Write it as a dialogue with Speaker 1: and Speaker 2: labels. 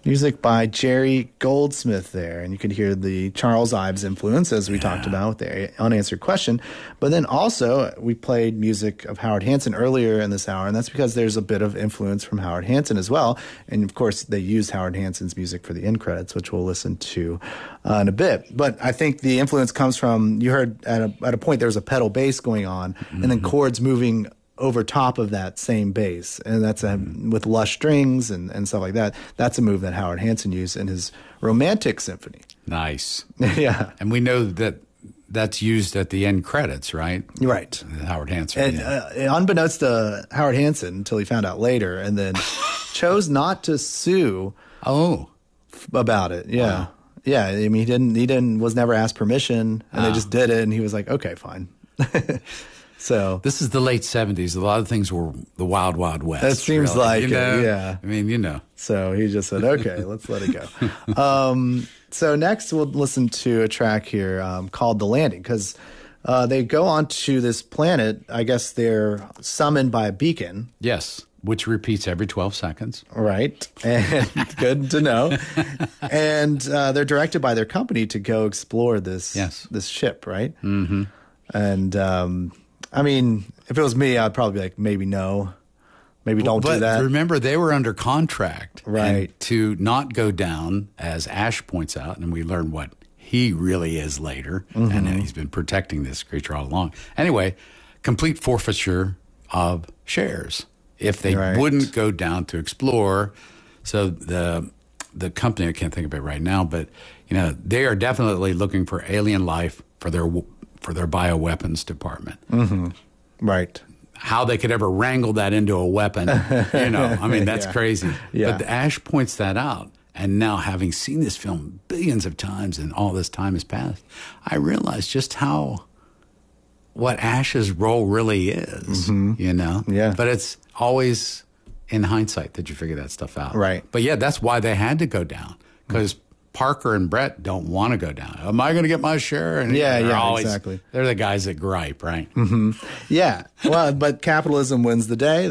Speaker 1: Music by Jerry Goldsmith there. And you could hear the Charles Ives influence, as we talked about with the unanswered question. But then also, we played music of Howard Hanson earlier in this hour, and that's because there's a bit of influence from Howard Hanson as well. And, of course, they used Howard Hanson's music for the end credits, which we'll listen to in a bit. But I think the influence comes from, you heard at a point there was a pedal bass going on, and then chords moving over top of that same bass, and that's with lush strings and stuff like that. That's a move that Howard Hanson used in his Romantic Symphony.
Speaker 2: Nice.
Speaker 1: Yeah.
Speaker 2: And we know that that's used at the end credits, right?
Speaker 1: Right.
Speaker 2: Howard Hanson.
Speaker 1: And unbeknownst to Howard Hanson, until he found out later, and then chose not to sue about it. Yeah.
Speaker 2: Wow.
Speaker 1: Yeah. I mean, he was never asked permission, and they just did it, and he was like, okay, fine. So
Speaker 2: this is the late 70s. A lot of things were the wild, wild west.
Speaker 1: It seems like it, yeah.
Speaker 2: I mean, you know.
Speaker 1: So he just said, okay, let's let it go. So next we'll listen to a track here called The Landing, because they go onto this planet. I guess they're summoned by a beacon.
Speaker 2: Yes, which repeats every 12 seconds.
Speaker 1: Right. And good to know. And they're directed by their company to go explore this ship, right?
Speaker 2: Mm-hmm.
Speaker 1: And I mean, if it was me, I'd probably be like, maybe no. Maybe don't do that.
Speaker 2: Remember, they were under contract.
Speaker 1: Right.
Speaker 2: And to not go down, as Ash points out, and we learn what he really is later, and he's been protecting this creature all along. Anyway, complete forfeiture of shares if they wouldn't go down to explore. So the company, I can't think of it right now, but you know, they are definitely looking for alien life for their bioweapons department.
Speaker 1: Mm-hmm. Right.
Speaker 2: How they could ever wrangle that into a weapon, you know, I mean, that's crazy.
Speaker 1: Yeah.
Speaker 2: But Ash points that out. And now, having seen this film billions of times and all this time has passed, I realize just what Ash's role really is, you know?
Speaker 1: Yeah.
Speaker 2: But it's always in hindsight that you figure that stuff out.
Speaker 1: Right.
Speaker 2: But yeah, that's why they had to go down, because Parker and Brett don't want to go down. Am I going to get my share? And
Speaker 1: exactly.
Speaker 2: They're the guys that gripe, right?
Speaker 1: Mm-hmm. Yeah. Well, but capitalism wins the day.